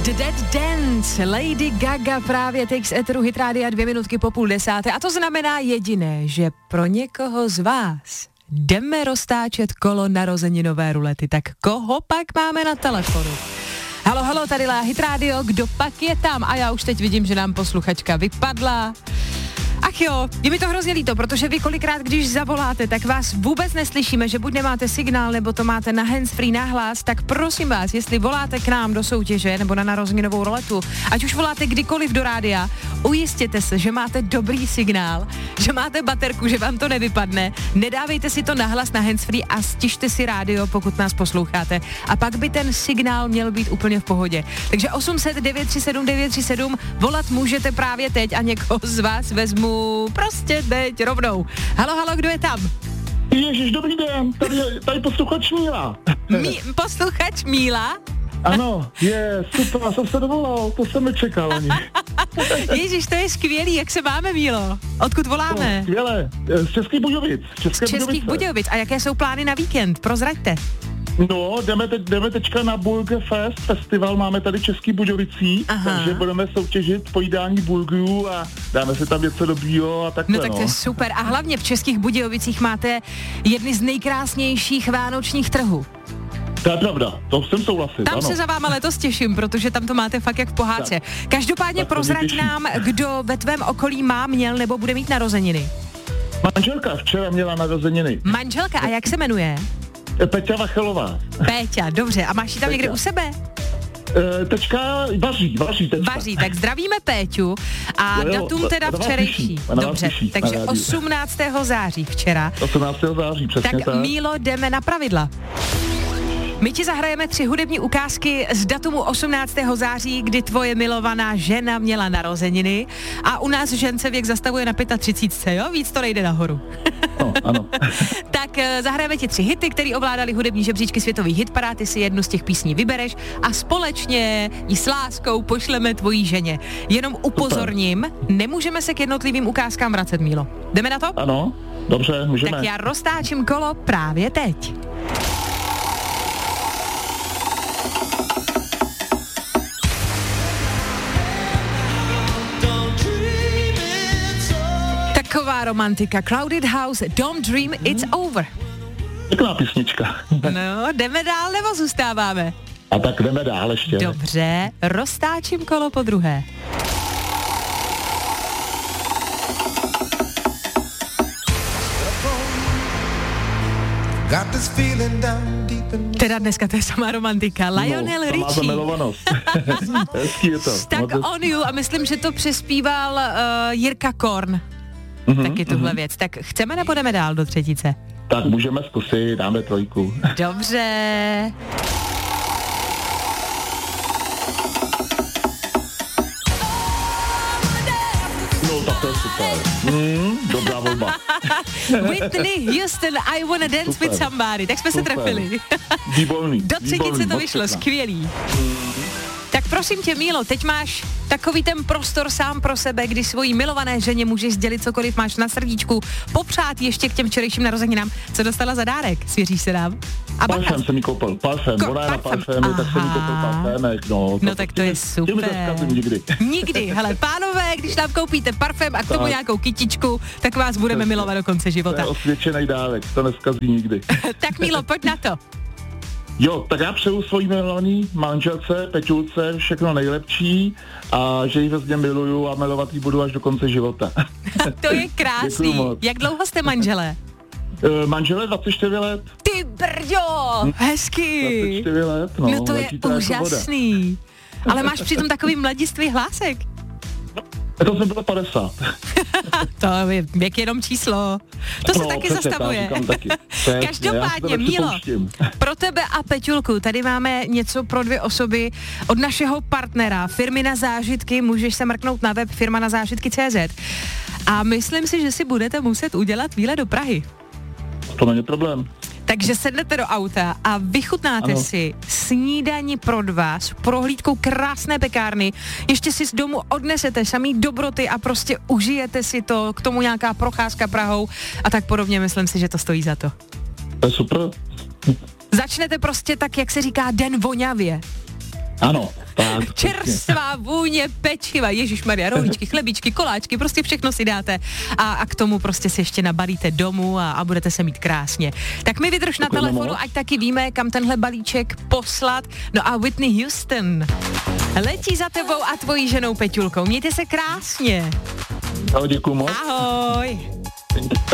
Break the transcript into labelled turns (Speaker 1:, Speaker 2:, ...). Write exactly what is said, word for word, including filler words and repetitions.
Speaker 1: The Dead Dance, Lady Gaga právě teď z Eteru Hit Rádia dvě minutky po půl desáté. A to znamená jediné, že pro někoho z vás jdeme roztáčet kolo narozeninové rulety. Tak koho pak máme na telefonu? Halo, halo, tady lá Hit Radio, kdo pak je tam? A já už teď vidím, že nám posluchačka vypadla. Ach jo, je mi to hrozně líto, protože vy kolikrát, když zavoláte, tak vás vůbec neslyšíme, že buď nemáte signál, nebo to máte na handsfree nahlas, tak prosím vás, jestli voláte k nám do soutěže nebo na narozeninovou roletu, ať už voláte kdykoliv do rádia, ujistěte se, že máte dobrý signál, že máte baterku, že vám to nevypadne, nedávejte si to nahlas na handsfree a stižte si rádio, pokud nás posloucháte. A pak by ten signál měl být úplně v pohodě. Takže osm set devět tři sedm devět tři sedm volat můžete právě teď a někoho z vás vezmu prostě teď rovnou. Halo, halo, kdo je tam?
Speaker 2: Ježiš, dobrý den, tady, tady posluchač Míla.
Speaker 1: Mí, posluchač Míla?
Speaker 2: Ano, je, super, já jsem se dovolal, to jsem nečekal ani.
Speaker 1: Ježiš, to je skvělý, jak se máme, Mílo? Odkud voláme?
Speaker 2: No, skvěle, z Českých Budějovic.
Speaker 1: Z Českých Budějovic. A jaké jsou plány na víkend? Prozraďte.
Speaker 2: No, jdeme, te, jdeme teďka na Burger Fest, festival máme tady Český Budějovicí, takže budeme soutěžit pojídání burgerů a dáme si tam něco dobrýho a takhle.
Speaker 1: No tak to je super. A hlavně v Českých Budějovicích máte jedny z nejkrásnějších vánočních trhů.
Speaker 2: To je pravda, to jsem souhlasit.
Speaker 1: Tam
Speaker 2: ano.
Speaker 1: se za váma letos těším, protože tam to máte fakt jak v pohádce. Tak. Každopádně tak prozrať nám, kdo ve tvém okolí má, měl nebo bude mít narozeniny.
Speaker 2: Manželka včera měla narozeniny.
Speaker 1: Manželka, a jak se jmenuje?
Speaker 2: Peťa Vachelová.
Speaker 1: Péťa, dobře. A máš ji tam Peťa. Někde u sebe?
Speaker 2: E, tečka vaří, vaří tečka.
Speaker 1: Vaří, tak zdravíme Péťu a jo, jo, datum teda včerejší. Dobře, píší, takže osmnáctého září včera.
Speaker 2: osmnáctého září, přesně tak.
Speaker 1: Tak Mílo, jdeme na pravidla. My ti zahrajeme tři hudební ukázky z datumu osmnáctého září, kdy tvoje milovaná žena měla narozeniny a u nás žen se věk zastavuje na třicet pět, jo? Víc to nejde nahoru.
Speaker 2: No, ano.
Speaker 1: Tak zahrajeme ti tři hity, které ovládaly hudební žebříčky světových hitparád, ty si jednu z těch písní vybereš a společně ji s láskou pošleme tvojí ženě. Jenom upozorním, super. Nemůžeme se k jednotlivým ukázkám vracet, Mílo. Jdeme na to?
Speaker 2: Ano, dobře, můžeme.
Speaker 1: Tak já roztáčím kolo právě teď. Taková romantika. Crowded House, Don't Dream, It's Over.
Speaker 2: Pěkná písnička.
Speaker 1: No, jdeme dál nebo zůstáváme?
Speaker 2: A tak jdeme dál ještě.
Speaker 1: Dobře, roztáčím kolo po druhé. Teda dneska to je samá romantika. Lionel no, Richie.
Speaker 2: Milovanost. Hezký je to.
Speaker 1: Tak On You a myslím, že to přespíval uh, Jirka Korn. Mm-hmm, taky tuhle mm-hmm. věc. Tak chceme nebo jdeme dál do třetice?
Speaker 2: Tak můžeme zkusit, dáme trojku.
Speaker 1: Dobře.
Speaker 2: No tak to je super. Mm, dobrá volba.
Speaker 1: Whitney Houston, I Wanna Dance super. With Somebody. Tak jsme super. Se trefili.
Speaker 2: Výborný.
Speaker 1: Do třetice to vyšlo, skvělý. Mm. Tak prosím tě, Mílo, teď máš takový ten prostor sám pro sebe, kdy svojí milované ženě můžeš sdělit cokoliv máš na srdíčku, popřát ještě k těm včerejším narozeninám. Co dostala za dárek? Svěříš se nám? A
Speaker 2: parfém jsem jí koupil, parfém,
Speaker 1: Ko-
Speaker 2: ona je na parfémy, tak jsem jí koupil parfémek, no.
Speaker 1: No tak to je super.
Speaker 2: Nikdy.
Speaker 1: Nikdy, hele, pánové, když nám koupíte parfém a k tomu tak. Nějakou kytičku, tak vás budeme tak. Milovat do konce života.
Speaker 2: To je osvědčený dárek, to neskazí nikdy.
Speaker 1: Tak Mílo, pojď na to.
Speaker 2: Jo, tak já přeju svojí milovaný manželce, Peťulce, všechno nejlepší a že ji hrozně miluju a milovat ji budu až do konce života.
Speaker 1: To je krásný. Jak dlouho jste manželé?
Speaker 2: Uh, manželé dvacet čtyři let.
Speaker 1: Ty brďo, hezky.
Speaker 2: dvacet čtyři let, no.
Speaker 1: No to je úžasný. Ale máš přitom takový mladistvý hlásek.
Speaker 2: To jsem bylo padesát.
Speaker 1: To je věk jenom číslo. To se no, taky přesně, zastavuje.
Speaker 2: Taky.
Speaker 1: Každopádně, Mílo, pro tebe a Peťulku, tady máme něco pro dvě osoby od našeho partnera, firmy Na zážitky, můžeš se mrknout na web firma na zážitky tečka cé zet. A myslím si, že si budete muset udělat výlet do Prahy.
Speaker 2: To není problém.
Speaker 1: Takže sednete do auta a vychutnáte ano. si snídani pro dva s prohlídkou krásné pekárny. Ještě si z domu odnesete samý dobroty a prostě užijete si to, k tomu nějaká procházka Prahou a tak podobně. Myslím si, že to stojí za to.
Speaker 2: To je super.
Speaker 1: Začnete prostě tak, jak se říká, den voňavě.
Speaker 2: Ano. Tak,
Speaker 1: čerstvá vůně pečiva, ježišmarja, rohlíčky, chlebíčky, koláčky, prostě všechno si dáte a, a k tomu prostě si ještě nabalíte domů a, a budete se mít krásně. Tak mi vydrž na telefonu, ať taky víme, kam tenhle balíček poslat. No a Whitney Houston letí za tebou a tvojí ženou Peťulkou. Mějte se krásně.
Speaker 2: No, děkuju moc.
Speaker 1: Ahoj.